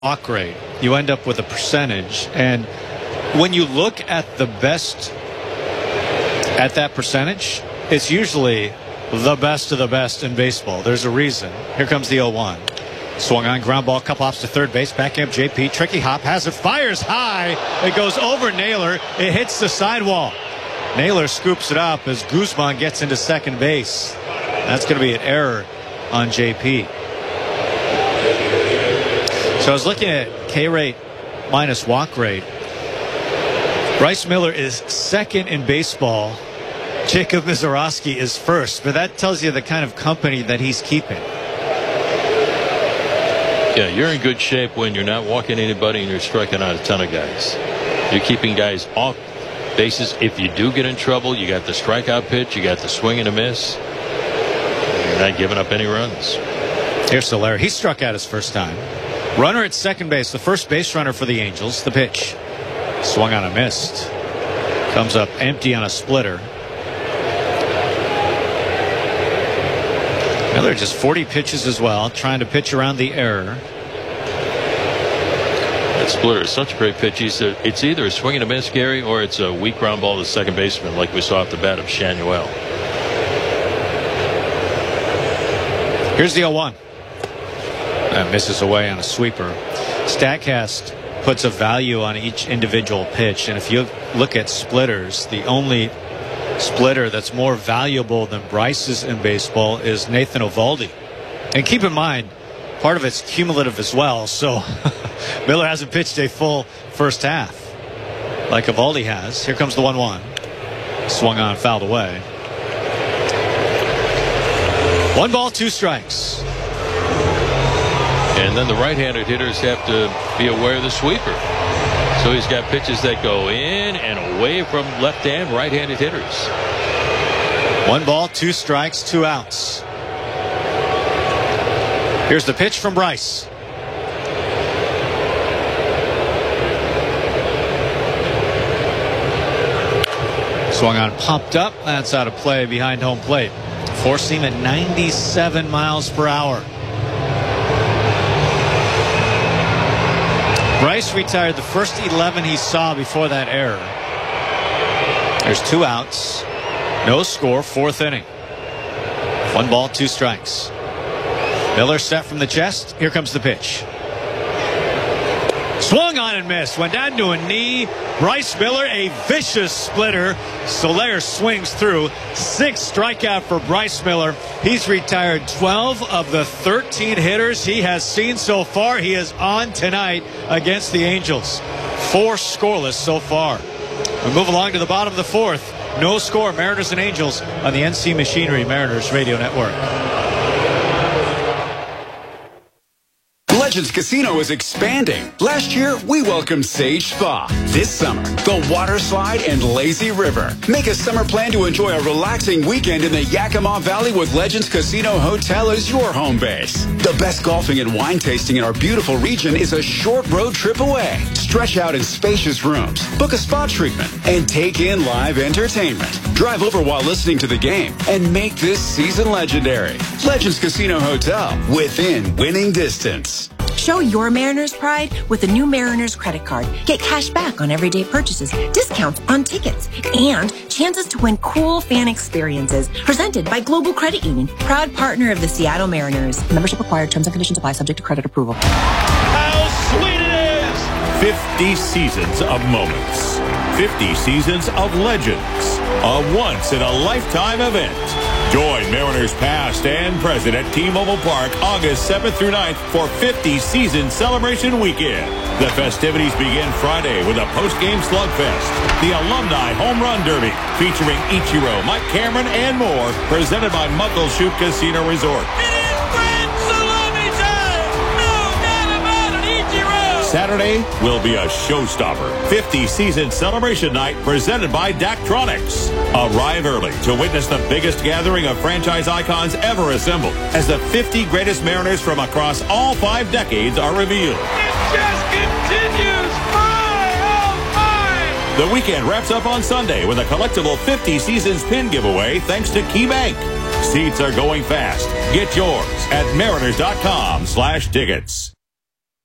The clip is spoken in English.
walk rate, you end up with a percentage. And when you look at the best at that percentage, it's usually the best of the best in baseball. There's a reason. Here comes the 0-1. Swung on, ground ball, couple hops to third base, backhand JP, tricky hop, has it, fires high. It goes over Naylor. It hits the sidewall. Naylor scoops it up as Guzman gets into second base. That's going to be an error on JP. So I was looking at K rate minus walk rate. Bryce Miller is second in baseball. Jacob Misiorowski is first. But that tells you the kind of company that he's keeping. Yeah, you're in good shape when you're not walking anybody and you're striking out a ton of guys. You're keeping guys off bases. If you do get in trouble, you got the strikeout pitch, you got the swing and a miss. You're not giving up any runs. Here's Soler. He struck out his first time. Runner at second base, the first base runner for the Angels. The pitch. Swung on a missed. Comes up empty on a splitter. Miller just 40 pitches as well, trying to pitch around the error. That splitter is such a great pitch. It's either a swing and a miss, Gary, or it's a weak ground ball to second baseman, like we saw off the bat of Shanuel. Here's the 0-1. That misses away on a sweeper. StatCast puts a value on each individual pitch, and if you look at splitters, the only splitter that's more valuable than Bryce's in baseball is Nathan Eovaldi. And keep in mind, part of it's cumulative as well, so Miller hasn't pitched a full first half like Eovaldi has. Here comes the 1-1. Swung on, fouled away. 1 ball, 2 strikes. And then the right-handed hitters have to be aware of the sweeper. So he's got pitches that go in and away from left-hand, right-handed hitters. 1 ball, 2 strikes, 2 outs. Here's the pitch from Bryce. Swung on, popped up. That's out of play behind home plate. Four seam at 97 miles per hour. Bryce retired the first 11 he saw before that error. There's 2 outs. No score, 4th inning. 1 ball, 2 strikes. Miller set from the chest. Here comes the pitch. Swung on and missed. Went down to a knee. Bryce Miller, a vicious splitter. Soler swings through. 6th strikeout for Bryce Miller. He's retired 12 of the 13 hitters he has seen so far. He is on tonight against the Angels. 4 scoreless so far. We move along to the bottom of the 4th. No score, Mariners and Angels on the NC Machinery Mariners Radio Network. Legends Casino is expanding. Last year, we welcomed Sage Spa. This summer, the water slide and lazy river. Make a summer plan to enjoy a relaxing weekend in the Yakima Valley with Legends Casino Hotel as your home base. The best golfing and wine tasting in our beautiful region is a short road trip away. Stretch out in spacious rooms, book a spa treatment, and take in live entertainment. Drive over while listening to the game and make this season legendary. Legends Casino Hotel, within winning distance. Show your Mariners pride with the new Mariners credit card. Get cash back on everyday purchases, discounts on tickets, and chances to win cool fan experiences. Presented by Global Credit Union, proud partner of the Seattle Mariners. Membership required. Terms and conditions apply. Subject to credit approval. How sweet it is! 50 seasons of moments. 50 seasons of legends. A once-in-a-lifetime event. Join Mariners past and present at T-Mobile Park August 7th through 9th for 50 Season Celebration Weekend. The festivities begin Friday with a post-game slugfest, the Alumni Home Run Derby featuring Ichiro, Mike Cameron, and more, presented by Muckleshoot Casino Resort. It is grand salami time! No doubt about it, Ichiro! Saturday will be a showstopper. 50 Season Celebration Night presented by Daktronics. Arrive early to witness the biggest gathering of franchise icons ever assembled as the 50 greatest Mariners from across all 5 decades are revealed. It just continues! My, oh my! The weekend wraps up on Sunday with a collectible 50 Seasons pin giveaway thanks to KeyBank. Seats are going fast. Get yours at mariners.com/tickets.